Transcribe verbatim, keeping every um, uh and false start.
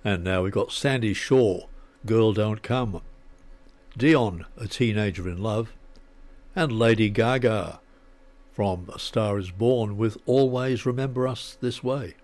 And now we've got Sandy Shaw, Girl Don't Come, Dion, A Teenager in Love, and Lady Gaga from A Star Is Born with Always Remember Us This Way.